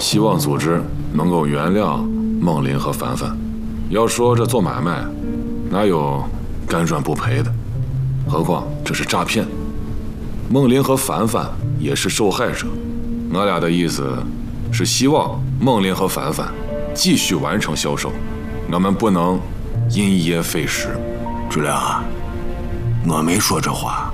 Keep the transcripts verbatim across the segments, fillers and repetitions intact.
希望组织能够原谅孟林和凡凡。要说这做买卖，哪有干赚不赔的？何况这是诈骗。孟林和凡凡也是受害者，俺俩的意思是希望孟林和凡凡继续完成销售，俺们不能因噎废食。 志良啊，我没说这话。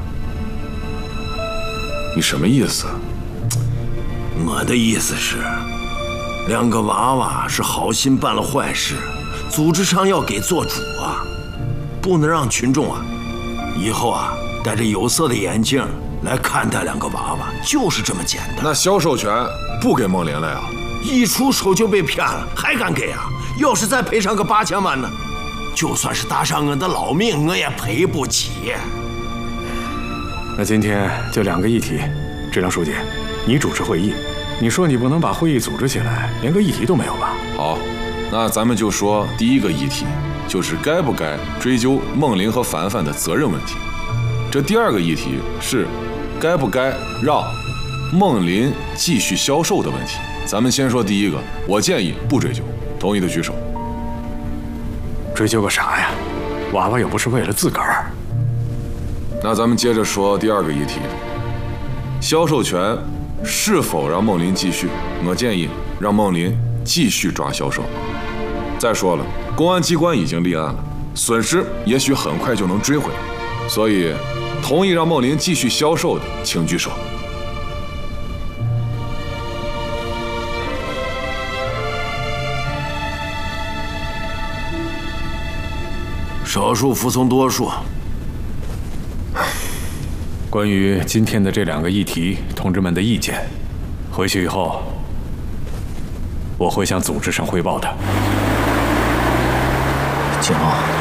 你什么意思？ 我的意思是，两个娃娃是好心办了坏事，组织上要给做主啊，不能让群众啊以后啊戴着有色的眼镜来看待两个娃娃，就是这么简单。 那销售权不给孟林了呀？ 一出手就被骗了，还敢给啊？要是再赔上个八千万呢，就算是搭上我的老命，我也赔不起。 那今天就两个议题，志良书记，你主持会议，你说你不能把会议组织起来，连个议题都没有吧？ 好，那咱们就说第一个议题，就是该不该追究孟林和凡凡的责任问题。这第二个议题是该不该让孟林继续销售的问题。咱们先说第一个，我建议不追究，同意的举手。 追究个啥呀？娃娃又不是为了自个儿。 那咱们接着说第二个议题，销售权是否让孟林继续？我建议让孟林继续抓销售。再说了，公安机关已经立案了，损失也许很快就能追回来，所以同意让孟林继续销售的，请举手。 少数服从多数。 关于今天的这两个议题，同志们的意见，回去以后我会向组织上汇报的。 景龙。